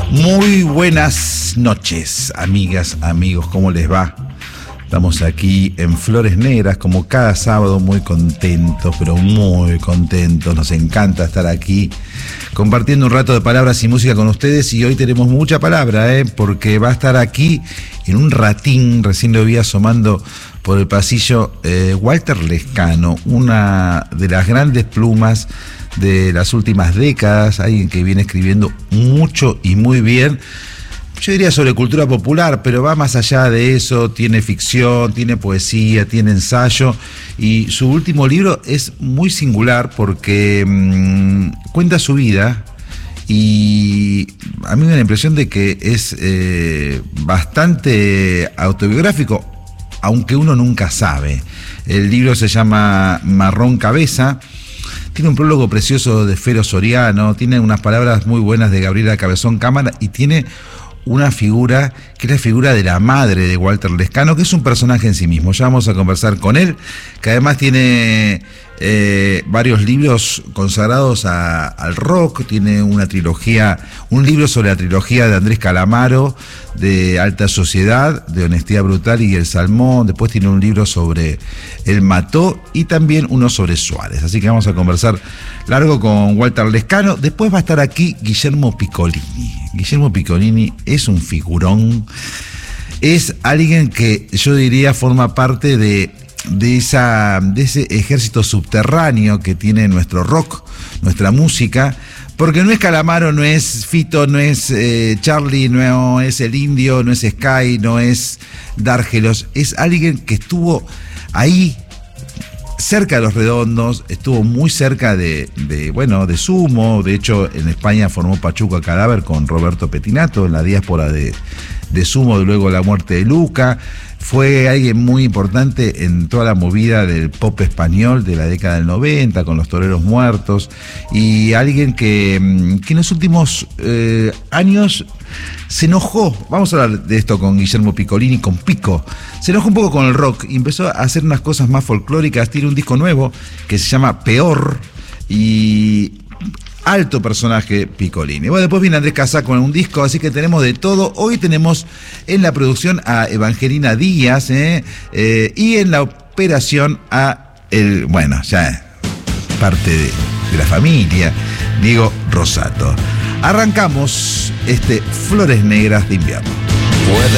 Muy buenas noches, amigas, amigos, ¿cómo les va? Estamos aquí en Flores Negras, como cada sábado, muy contentos, pero muy contentos. Nos encanta estar aquí compartiendo un rato de palabras y música con ustedes. Y hoy tenemos mucha palabra, porque va a estar aquí en un ratín, recién lo vi asomando por el pasillo, Walter Lescano, una de las grandes plumas de las últimas décadas, alguien que viene escribiendo mucho y muy bien. Yo diría sobre cultura popular, pero va más allá de eso. Tiene ficción, tiene poesía, tiene ensayo, y su último libro es muy singular porque cuenta su vida, y a mí me da la impresión de que es bastante autobiográfico, aunque uno nunca sabe. El libro se llama Marrón Cabeza. Tiene un prólogo precioso de Fero Soriano, tiene unas palabras muy buenas de Gabriela Cabezón Cámara, y tiene una figura que es la figura de la madre de Walter Lescano, que es un personaje en sí mismo. Ya vamos a conversar con él, que además tiene varios libros consagrados al rock. Tiene una trilogía, un libro sobre la trilogía de Andrés Calamaro, de Alta Sociedad, de Honestidad Brutal y El Salmón. Después tiene un libro sobre El Mató y también uno sobre Suárez. Así que vamos a conversar largo con Walter Lescano. Después va a estar aquí Guillermo Piccolini. Guillermo Piccolini es un figurón. Es alguien que yo diría forma parte de ese ejército subterráneo que tiene nuestro rock, nuestra música, porque no es Calamaro, no es Fito, no es Charlie, no es El Indio, no es Sky, no es Dárgelos. Es alguien que estuvo ahí cerca de Los Redondos, estuvo muy cerca de Sumo. De hecho, en España formó Pachuca Cadáver con Roberto Pettinato en la diáspora de Sumo, luego la muerte de Luca. Fue alguien muy importante en toda la movida del pop español de la década del 90, con Los Toreros Muertos, y alguien que en los últimos años se enojó. Vamos a hablar de esto con Guillermo Piccolini, con Pico. Se enojó un poco con el rock y empezó a hacer unas cosas más folclóricas. Tiene un disco nuevo que se llama Peor, y alto personaje Piccolini. Bueno, después viene Andrés Casá con un disco, así que tenemos de todo. Hoy tenemos en la producción a Evangelina Díaz, y en la operación a parte de la familia, Diego Rosato. Arrancamos Flores Negras de Invierno. Puede